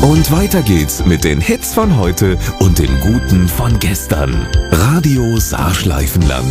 Und weiter geht's mit den Hits von heute und dem Guten von gestern. Radio Saarschleifenland.